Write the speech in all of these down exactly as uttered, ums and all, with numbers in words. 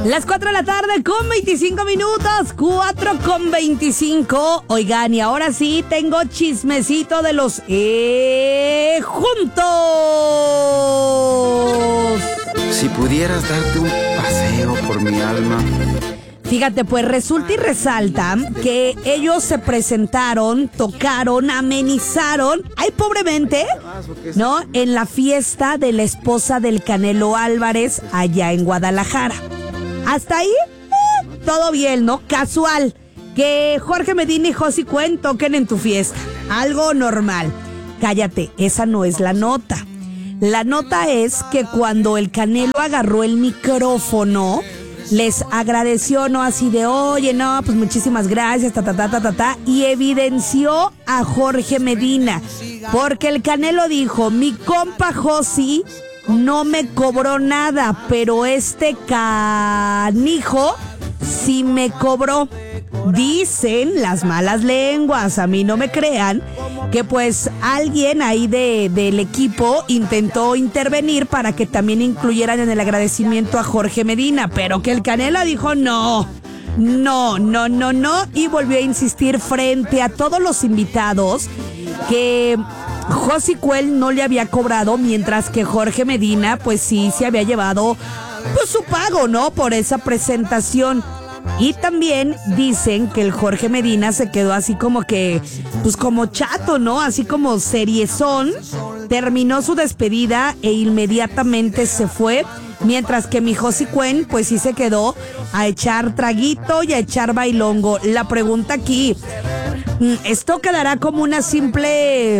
Las cuatro de la tarde con veinticinco minutos, cuatro con veinticinco. Oigan, y ahora sí tengo chismecito de los eh, juntos. Si pudieras darte un paseo por mi alma. Fíjate, pues resulta y resalta que ellos se presentaron, tocaron, amenizaron, ay, pobremente, ¿no? En la fiesta de la esposa del Canelo Álvarez allá en Guadalajara. Hasta ahí, eh, todo bien, ¿no? Casual. Que Jorge Medina y Josi Cuen toquen en tu fiesta. Algo normal. Cállate, esa no es la nota. La nota es que cuando el Canelo agarró el micrófono, les agradeció, ¿no? Así de, oye, no, pues muchísimas gracias, ta, ta, ta, ta, ta, ta, y evidenció a Jorge Medina, porque el Canelo dijo, mi compa Josi no me cobró nada, pero este canijo sí me cobró. Dicen las malas lenguas, a mí no me crean, que pues alguien ahí de, del equipo intentó intervenir para que también incluyeran en el agradecimiento a Jorge Medina, pero que el Canelo dijo no, no, no, no, no, y volvió a insistir frente a todos los invitados que Josi Cuen no le había cobrado, mientras que Jorge Medina pues sí se había llevado pues su pago, ¿no? Por esa presentación. Y también dicen que el Jorge Medina se quedó así como que, pues como chato, ¿no? Así como seriezón. Terminó su despedida e inmediatamente se fue. Mientras que mi Josi Cuen, pues sí se quedó a echar traguito y a echar bailongo. La pregunta aquí, ¿esto quedará como una simple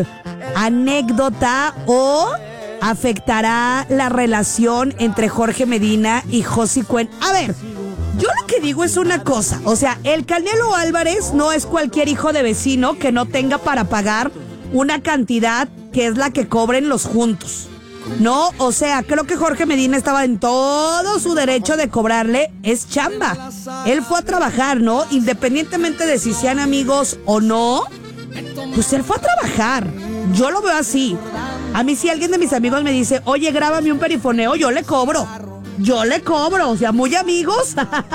anécdota o afectará la relación entre Jorge Medina y Josi Cuen? A ver, yo lo que digo es una cosa, o sea, el Canelo Álvarez no es cualquier hijo de vecino que no tenga para pagar una cantidad que es la que cobren los juntos. No, o sea, creo que Jorge Medina estaba en todo su derecho de cobrarle, es chamba. Él fue a trabajar, ¿no? Independientemente de si sean amigos o no, pues él fue a trabajar. Yo lo veo así. A mí si alguien de mis amigos me dice, oye, grábame un perifoneo, yo le cobro. Yo le cobro, o sea, muy amigos.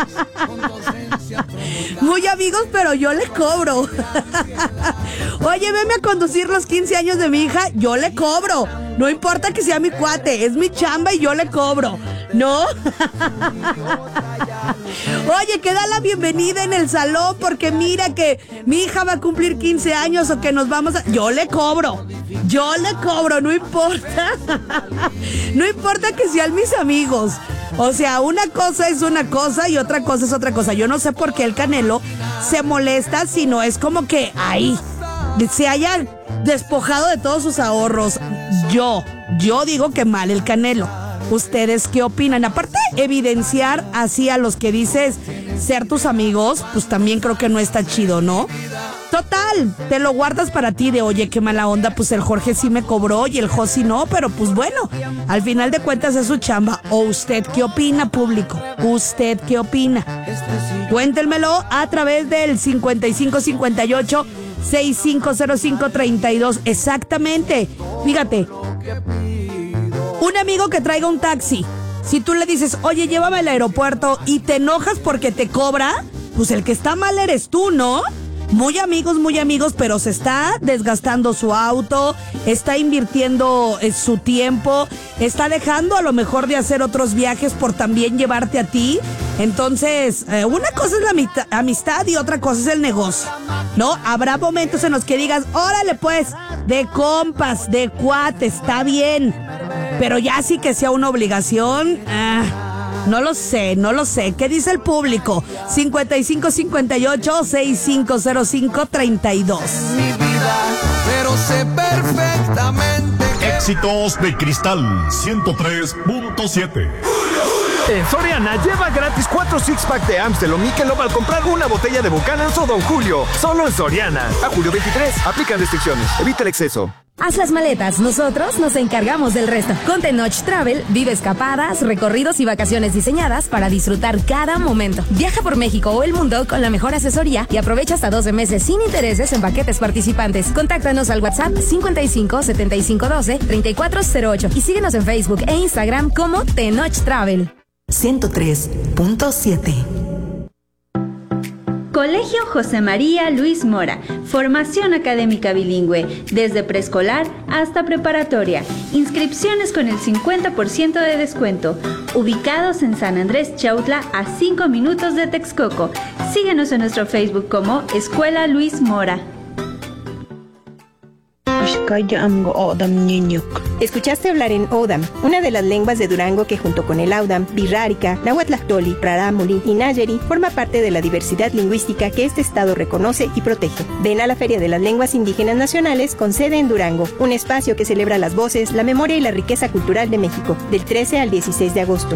Muy amigos, pero yo le cobro. Oye, veme a conducir los quince años de mi hija, yo le cobro. No importa que sea mi cuate, es mi chamba y yo le cobro, ¿no? Oye, que da la bienvenida en el salón porque mira que mi hija va a cumplir quince años o que nos vamos a... Yo le cobro, yo le cobro, no importa. No importa que sean mis amigos. O sea, una cosa es una cosa y otra cosa es otra cosa. Yo no sé por qué el Canelo se molesta si no es como que ahí se haya despojado de todos sus ahorros. Yo, yo digo que mal el Canelo. ¿Ustedes qué opinan? Aparte, evidenciar así a los que dices ser tus amigos, pues también creo que no está chido, ¿no? Total, te lo guardas para ti de, oye, qué mala onda, pues el Jorge sí me cobró y el Josi no, pero pues bueno, al final de cuentas es su chamba. ¿O usted qué opina, público? ¿Usted qué opina? Cuéntenmelo a través del cincuenta y cinco cincuenta y ocho sesenta y cinco cero cinco treinta y dos. Exactamente, fíjate, un amigo que traiga un taxi, si tú le dices, oye, llévame al aeropuerto y te enojas porque te cobra, pues el que está mal eres tú, ¿no? Muy amigos, muy amigos, pero se está desgastando su auto, está invirtiendo eh, su tiempo, está dejando a lo mejor de hacer otros viajes por también llevarte a ti. Entonces, eh, una cosa es la amita- amistad y otra cosa es el negocio, ¿no? Habrá momentos en los que digas, órale pues, de compas, de cuates, está bien, pero ya sí que sea una obligación, ah... No lo sé, no lo sé. ¿Qué dice el público? cincuenta y cinco cincuenta y ocho sesenta y cinco cero cinco treinta y dos. Mi vida, pero sé perfectamente que... Éxitos de Cristal ciento tres punto siete. En Soriana, lleva gratis cuatro six-pack de Amstel o Michelob al comprar una botella de Buchanan's o Don Julio. Solo en Soriana. A julio veintitrés. Aplican restricciones. Evita el exceso. Haz las maletas, nosotros nos encargamos del resto. Con Tenoch Travel, vive escapadas, recorridos y vacaciones diseñadas para disfrutar cada momento. Viaja por México o el mundo con la mejor asesoría y aprovecha hasta doce meses sin intereses en paquetes participantes. Contáctanos al WhatsApp cincuenta y cinco setenta y cinco doce treinta y cuatro cero ocho y síguenos en Facebook e Instagram como Tenoch Travel. ciento tres punto siete. Colegio José María Luis Mora, formación académica bilingüe, desde preescolar hasta preparatoria, inscripciones con el cincuenta por ciento de descuento, ubicados en San Andrés Chautla a cinco minutos de Texcoco. Síguenos en nuestro Facebook como Escuela Luis Mora. Escuchaste hablar en Odam, una de las lenguas de Durango que junto con el Audam, Birrárica, Nahuatlactoli, Rarámuri y Nayeri forma parte de la diversidad lingüística que este estado reconoce y protege. Ven a la Feria de las Lenguas Indígenas Nacionales con sede en Durango, un espacio que celebra las voces, la memoria y la riqueza cultural de México, del trece al dieciséis de agosto.